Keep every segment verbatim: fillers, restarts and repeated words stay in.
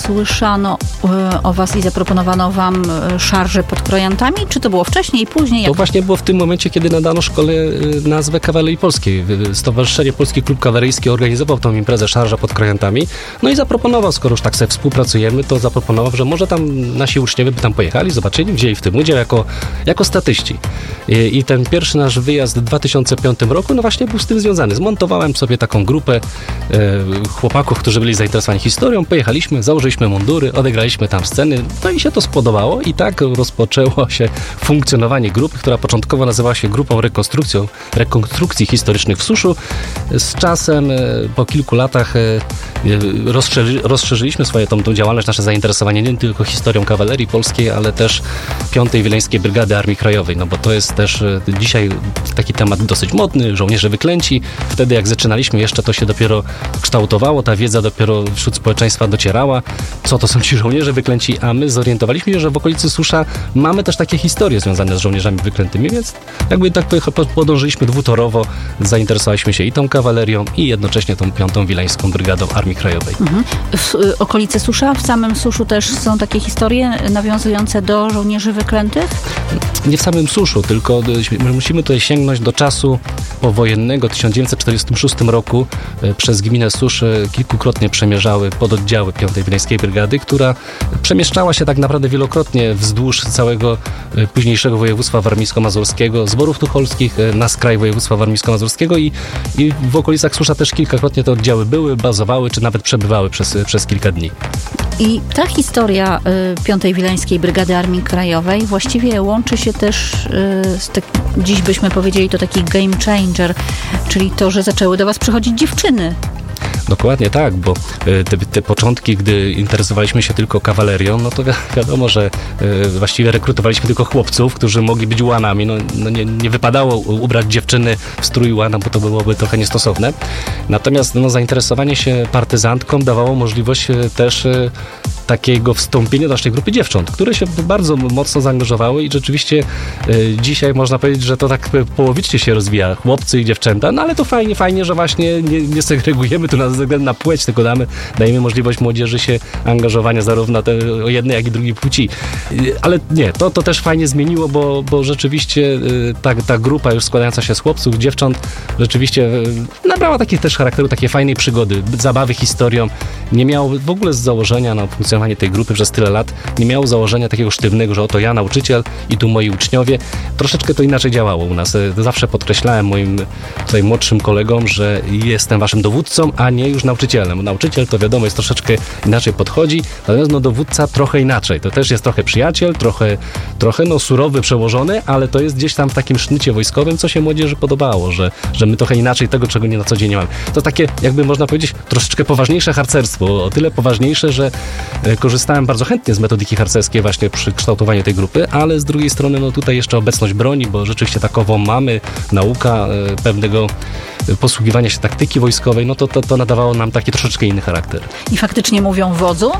usłyszano o was i zaproponowano wam szarże pod Krojantami? Czy to było wcześniej, później? Jak... To właśnie było w tym momencie, kiedy nadano szkole nazwę Kawalerii Polskiej. Stowarzyszenie Polski Klub Kawaryjski organizował tą imprezę Szarża pod Krojantami. No i zaproponował, skoro już tak sobie współpracujemy, to zaproponował, że może tam nasi uczniowie by tam pojechali, zobaczyli, wzięli w tym udział jako, jako statyści. I, I ten pierwszy nasz wyjazd w dwa tysiące piątym roku, no właśnie był z tym związany. Zmontowałem sobie taką grupę e, chłopaków, którzy byli zainteresowani historią. Pojechaliśmy, założyliśmy mundury, odegraliśmy tam sceny, no i się to spodobało i tak rozpoczęło się funkcjonowanie grupy, która początkowo nazywała się Grupą Rekonstrukcją, Rekonstrukcji Historycznych w Suszu. Z czasem, e, po kilku latach e, rozszerzy, rozszerzyliśmy swoją tą, tą działalność, nasze zainteresowanie nie tylko historią kawalerii polskiej, ale też piątej Wileńskiej Brygady Armii Krajowej, no bo to jest też e, dzisiaj taki temat dosyć modny, żołnierze wyklęci. Wtedy jak zaczynaliśmy jeszcze, to się dopiero kształtowało, ta wiedza dopiero wśród społeczeństwa docierała, co to są ci żołnierze wyklęci, a my zorientowaliśmy się, że w okolicy Susza mamy też takie historie związane z żołnierzami wyklętymi, więc jakby tak podążyliśmy dwutorowo, zainteresowaliśmy się i tą kawalerią, i jednocześnie tą piątą Wileńską Brygadą Armii Krajowej. Mhm. W okolicy Susza, w samym Suszu też są takie historie nawiązujące do żołnierzy wyklętych? Nie w samym Suszu, tylko musimy tutaj sięgnąć do czasu powojennego. W tysiąc dziewięćset czterdziestym szóstym roku przez gminę Suszy kilkukrotnie przemierzały pododdziały piątej Wileńskiej Brygady, która przemieszczała się tak naprawdę wielokrotnie wzdłuż całego późniejszego województwa warmińsko-mazurskiego, zborów tucholskich na skraj województwa warmińsko-mazurskiego i, i w okolicach Susza też kilkakrotnie te oddziały były, bazowały, czy nawet przebywały przez, przez kilka dni. I ta historia y, piątej Wileńskiej Brygady Armii Krajowej właściwie łączy się też y, z tak, dziś byśmy powiedzieli, to taki game changer, czyli to, że zaczęły do was przychodzić dziewczyny. Dokładnie tak, bo te, te początki, gdy interesowaliśmy się tylko kawalerią, no to wi- wiadomo, że y, właściwie rekrutowaliśmy tylko chłopców, którzy mogli być łanami. No, no nie, nie wypadało ubrać dziewczyny w strój łana, bo to byłoby trochę niestosowne. Natomiast no, zainteresowanie się partyzantką dawało możliwość y, też y, takiego wstąpienia do naszej grupy dziewcząt, które się bardzo mocno zaangażowały i rzeczywiście y, dzisiaj można powiedzieć, że to tak połowicznie się rozwija, chłopcy i dziewczęta, no ale to fajnie, fajnie, że właśnie nie, nie segregujemy tu na, ze względu na płeć, tylko damy, dajemy możliwość młodzieży się angażowania zarówno te, o jednej, jak i drugiej płci. Y, ale nie, to, to też fajnie zmieniło, bo, bo rzeczywiście y, ta, ta grupa już składająca się z chłopców, dziewcząt, rzeczywiście y, nabrała takich też charakteru, takiej fajnej przygody, zabawy historią. Nie miało w ogóle z założenia na funkcjonowanie tej grupy przez tyle lat, nie miało założenia takiego sztywnego, że oto ja nauczyciel i tu moi uczniowie. Troszeczkę to inaczej działało u nas. Zawsze podkreślałem moim tutaj młodszym kolegom, że jestem waszym dowódcą, a nie już nauczycielem. Nauczyciel to wiadomo jest troszeczkę inaczej podchodzi, natomiast no dowódca trochę inaczej. To też jest trochę przyjaciel, trochę, trochę no surowy, przełożony, ale to jest gdzieś tam w takim sznycie wojskowym, co się młodzieży podobało, że, że my trochę inaczej tego, czego nie na co dzień nie mamy. To takie, jakby można powiedzieć, troszeczkę poważniejsze harcerstwo. O tyle poważniejsze, że korzystałem bardzo chętnie z metodyki harcerskiej właśnie przy kształtowaniu tej grupy, ale z drugiej strony no tutaj jeszcze obecność broni, bo rzeczywiście takową mamy, nauka e, pewnego posługiwania się taktyki wojskowej, no to, to, to nadawało nam taki troszeczkę inny charakter. I faktycznie mówią wodzu?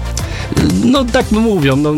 No tak mówią, no,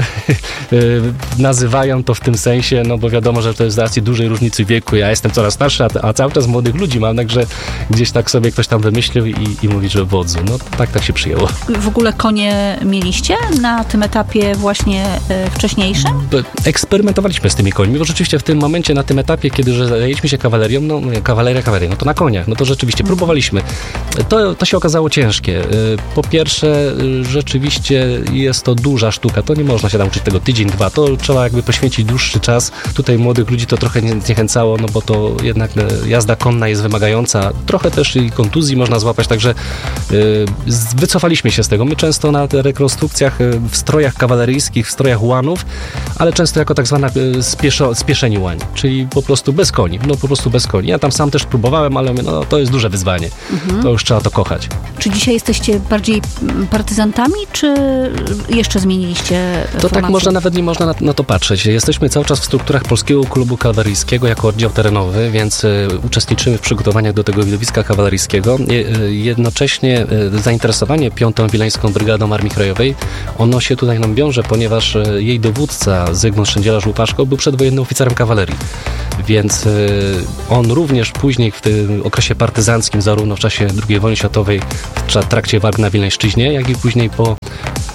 nazywają to w tym sensie, no bo wiadomo, że to jest z racji dużej różnicy wieku, ja jestem coraz starszy, a, a cały czas młodych ludzi mam, także gdzieś tak sobie ktoś tam wymyślił i, i mówi, że wodzu. No tak, tak się przyjęło. W ogóle konie mieliście na tym etapie właśnie y, wcześniejszym? Eksperymentowaliśmy z tymi końmi, bo rzeczywiście w tym momencie, na tym etapie, kiedy zajęliśmy się kawalerią, no kawaleria, kawaleria, no to na koniach, no to rzeczywiście próbowaliśmy. To, to się okazało ciężkie. Po pierwsze, rzeczywiście jest to duża sztuka, to nie można się nauczyć tego tydzień, dwa, to trzeba jakby poświęcić dłuższy czas. Tutaj młodych ludzi to trochę zniechęcało, no bo to jednak jazda konna jest wymagająca, trochę też i kontuzji można złapać, także wycofaliśmy się z tego. My często na rekonstrukcjach w strojach kawaleryjskich, w strojach łanów, ale często jako tak zwana spieszo, spieszeni łań, czyli po prostu bez koni, no po prostu bez koni. Ja tam sam też próbowałem, ale no, to jest duże wyzwanie. Mhm. To już trzeba to kochać. Czy dzisiaj jesteście bardziej partyzantami, czy jeszcze zmieniliście To formację? tak można, nawet nie można na, na to patrzeć. Jesteśmy cały czas w strukturach Polskiego Klubu Kawaleryjskiego jako oddział terenowy, więc y, uczestniczymy w przygotowaniach do tego widowiska kawaleryjskiego. Y, jednocześnie y, zainteresowanie piątą Wileńską Brygadą Armii Krajowej, ono się tutaj nam wiąże, ponieważ y, jej dowódca Zygmunt Szędziela-Żłupaszko był przedwojennym oficerem kawalerii. Więc y, on również później w tym okresie partyzanckim, zarówno w czasie drugiej wojny światowej, w trakcie walk na Wileńszczyźnie, jak i później po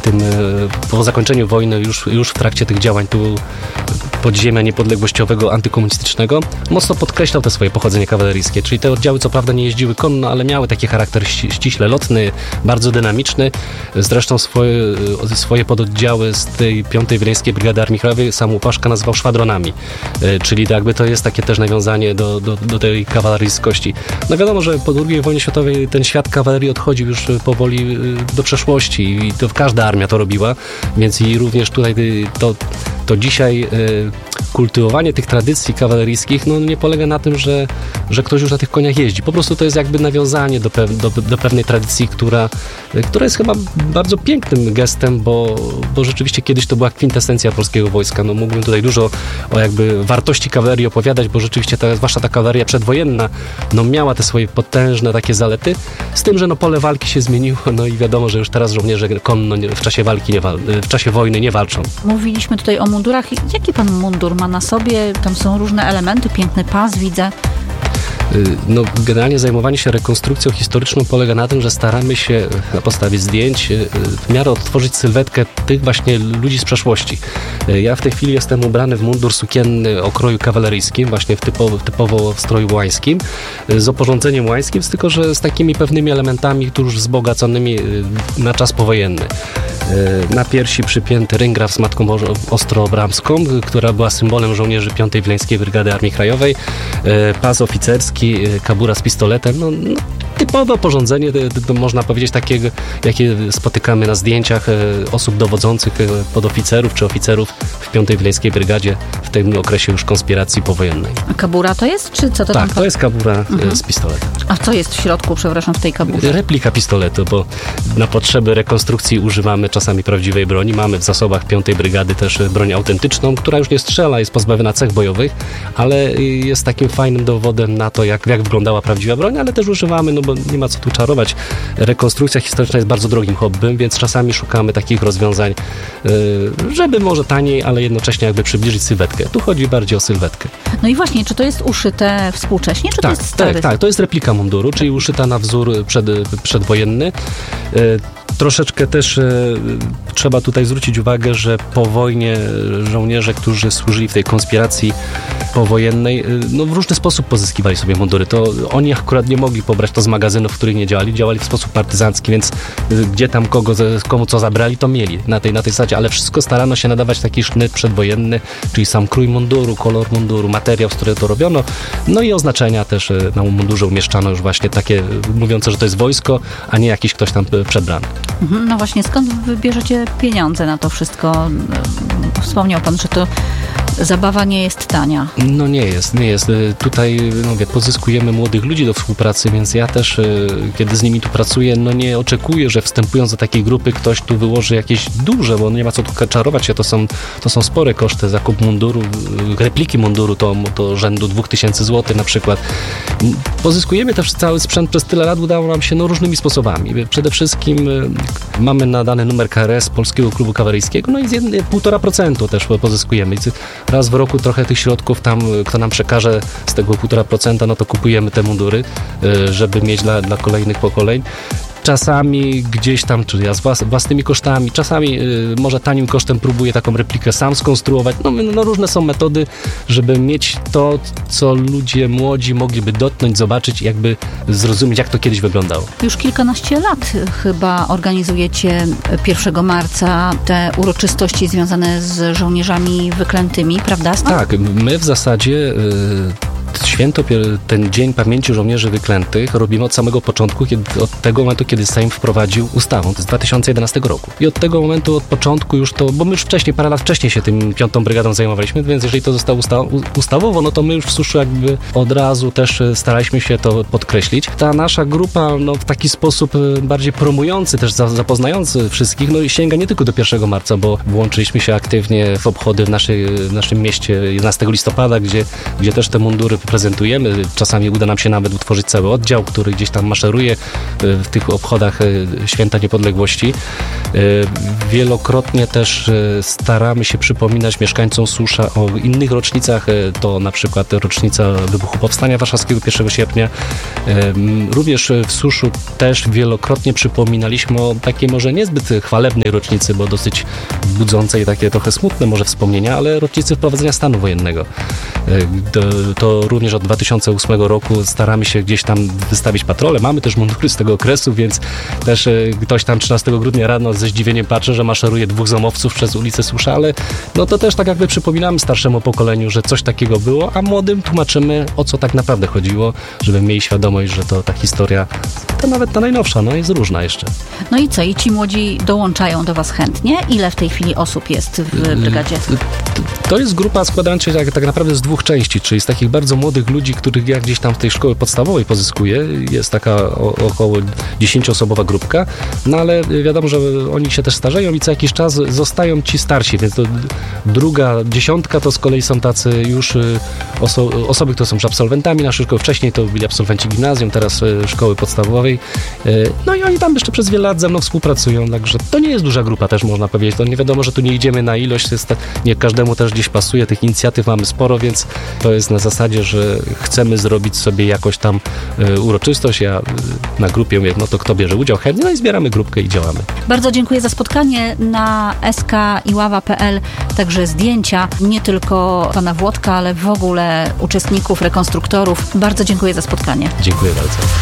tym, po zakończeniu wojny, już, już w trakcie tych działań tu podziemia niepodległościowego, antykomunistycznego, mocno podkreślał te swoje pochodzenie kawaleryjskie, czyli te oddziały co prawda nie jeździły konno, ale miały taki charakter ściśle lotny, bardzo dynamiczny. Zresztą swoje, swoje pododdziały z tej piątej Wileńskiej Brygady Armii Krajowej sam Łupaszka nazywał szwadronami, czyli jakby to jest takie też nawiązanie do, do, do tej kawaleryjskości. No wiadomo, że po drugiej wojnie światowej ten świat kawalerii odchodził już powoli do przeszłości i to każda armia to robiła, więc i również tutaj to, to dzisiaj kultywowanie tych tradycji kawaleryjskich no, nie polega na tym, że, że ktoś już na tych koniach jeździ. Po prostu to jest jakby nawiązanie do, pew, do, do pewnej tradycji, która, która jest chyba bardzo pięknym gestem, bo, bo rzeczywiście kiedyś to była kwintesencja polskiego wojska. No, mógłbym tutaj dużo o jakby wartości kawalerii opowiadać, bo rzeczywiście ta, zwłaszcza ta kawaleria przedwojenna no, miała te swoje potężne takie zalety, z tym, że no, pole walki się zmieniło, no i wiadomo, że już teraz żołnierze konno w czasie walki, nie wal, w czasie wojny nie walczą. Mówiliśmy tutaj o mundurach. Jaki pan mundur ma na sobie? Tam są różne elementy, piękny pas, widzę. No, generalnie zajmowanie się rekonstrukcją historyczną polega na tym, że staramy się na podstawie zdjęć w miarę odtworzyć sylwetkę tych właśnie ludzi z przeszłości. Ja w tej chwili jestem ubrany w mundur sukienny o kroju kawaleryjskim, właśnie w typowo, typowo w stroju łańskim, z oporządzeniem łańskim, tylko że z takimi pewnymi elementami tuż wzbogaconymi na czas powojenny. Na piersi przypięty ryngraf z Matką Ostrobramską, która była symbolem żołnierzy piątej Wileńskiej Brygady Armii Krajowej, pas oficerski, kabura z pistoletem, no, no typowe oporządzenie, to, to można powiedzieć takiego, jakie spotykamy na zdjęciach osób dowodzących, podoficerów czy oficerów w piątej Wileńskiej Brygadzie w tym okresie już konspiracji powojennej. A kabura to jest, czy co to tak, tam? Tak, to jest kabura mhm. z pistoletem. A co jest w środku, przepraszam, w tej kaburze? Replika pistoletu, bo na potrzeby rekonstrukcji używamy czasami prawdziwej broni. Mamy w zasobach piątej Brygady też broń autentyczną, która już nie strzela, jest pozbawiona cech bojowych, ale jest takim fajnym dowodem na to, jak, jak wyglądała prawdziwa broń, ale też używamy, no bo nie ma co tu czarować. Rekonstrukcja historyczna jest bardzo drogim hobbym, więc czasami szukamy takich rozwiązań, żeby może taniej, ale jednocześnie jakby przybliżyć sylwetkę. Tu chodzi bardziej o sylwetkę. No i właśnie, czy to jest uszyte współcześnie, czy tak, to jest stary? Tak, tak, to jest replika munduru, czyli uszyta na wzór przed, przedwojenny. Troszeczkę też e, trzeba tutaj zwrócić uwagę, że po wojnie żołnierze, którzy służyli w tej konspiracji powojennej, e, no w różny sposób pozyskiwali sobie mundury. To oni akurat nie mogli pobrać to z magazynów, w których nie działali, działali w sposób partyzancki, więc e, gdzie tam kogo, komu co zabrali, to mieli na tej, na tej zasadzie, ale wszystko starano się nadawać taki sznyt przedwojenny, czyli sam krój munduru, kolor munduru, materiał, z którego to robiono, no i oznaczenia też e, na mundurze umieszczano już właśnie takie mówiące, że to jest wojsko, a nie jakiś ktoś tam przebrany. No właśnie, skąd wy bierzecie pieniądze na to wszystko? Wspomniał pan, że to zabawa nie jest tania. No nie jest, nie jest. Tutaj no wie, pozyskujemy młodych ludzi do współpracy, więc ja też, kiedy z nimi tu pracuję, no nie oczekuję, że wstępując do takiej grupy ktoś tu wyłoży jakieś duże, bo nie ma co tu czarować się, to są, to są spore koszty. Zakup munduru, repliki munduru to, to rzędu dwóch tysięcy złotych na przykład. Pozyskujemy też cały sprzęt przez tyle lat, udało nam się no, różnymi sposobami. Przede wszystkim mamy nadany numer K R S Polskiego Klubu Kawaleryjskiego, no i z półtora procenta też pozyskujemy. Raz w roku trochę tych środków tam, kto nam przekaże z tego półtora procenta, no to kupujemy te mundury, żeby mieć dla, dla kolejnych pokoleń. Czasami gdzieś tam, czy ja z włas, własnymi kosztami, czasami y, może tanim kosztem próbuję taką replikę sam skonstruować. No, no różne są metody, żeby mieć to, co ludzie młodzi mogliby dotknąć, zobaczyć, jakby zrozumieć, jak to kiedyś wyglądało. Już kilkanaście lat chyba organizujecie pierwszego marca te uroczystości związane z żołnierzami wyklętymi, prawda? Tak, my w zasadzie... Y, Święto, ten Dzień Pamięci Żołnierzy Wyklętych robimy od samego początku, kiedy, od tego momentu, kiedy Sejm wprowadził ustawę, to z dwa tysiące jedenastego roku. I od tego momentu, od początku już to, bo my już wcześniej, parę lat wcześniej się tym piątą Brygadą zajmowaliśmy, więc jeżeli to zostało usta ustawowo, no to my już w suszu jakby od razu też staraliśmy się to podkreślić. Ta nasza grupa, no w taki sposób bardziej promujący, też zapoznający wszystkich, no i sięga nie tylko do pierwszego marca, bo włączyliśmy się aktywnie w obchody w, naszej, w naszym mieście jedenastego listopada, gdzie, gdzie też te mundury pięknie prezentujemy. Czasami uda nam się nawet utworzyć cały oddział, który gdzieś tam maszeruje w tych obchodach Święta Niepodległości. Wielokrotnie też staramy się przypominać mieszkańcom Susza o innych rocznicach. To na przykład rocznica wybuchu Powstania Warszawskiego pierwszego sierpnia. Również w Suszu też wielokrotnie przypominaliśmy o takiej może niezbyt chwalebnej rocznicy, bo dosyć budzącej takie trochę smutne może wspomnienia, ale rocznicy wprowadzenia stanu wojennego. To, to również od dwa tysiące ósmego roku staramy się gdzieś tam wystawić patrole. Mamy też mundury z tego okresu, więc też ktoś tam trzynastego grudnia rano ze zdziwieniem patrzy, że maszeruje dwóch zomowców przez ulicę Susza, ale no to też tak jakby przypominamy starszemu pokoleniu, że coś takiego było, a młodym tłumaczymy, o co tak naprawdę chodziło, żeby mieli świadomość, że to ta historia, to nawet ta najnowsza, no jest różna jeszcze. No i co? I ci młodzi dołączają do was chętnie? Ile w tej chwili osób jest w brygadzie? To jest grupa składająca się tak, tak naprawdę z dwóch części, czyli z takich bardzo młodych ludzi, których ja gdzieś tam w tej szkole podstawowej pozyskuję. Jest taka o, około dziesięcioosobowa grupka, no ale wiadomo, że oni się też starzeją i co jakiś czas zostają ci starsi, więc to druga dziesiątka to z kolei są tacy już oso- osoby, które są już absolwentami naszej szkoły. Wcześniej to byli absolwenci gimnazjum, teraz szkoły podstawowej. No i oni tam jeszcze przez wiele lat ze mną współpracują, także to nie jest duża grupa też można powiedzieć. To nie wiadomo, że tu nie idziemy na ilość, jest, nie każdemu też gdzieś pasuje, tych inicjatyw mamy sporo, więc to jest na zasadzie, że chcemy zrobić sobie jakoś tam y, uroczystość. Ja y, na grupie mówię, no to kto bierze udział chętnie, no i zbieramy grupkę i działamy. Bardzo dziękuję za spotkanie. Na s k iława kropka p l także zdjęcia, nie tylko pana Włodka, ale w ogóle uczestników, rekonstruktorów. Bardzo dziękuję za spotkanie. Dziękuję bardzo.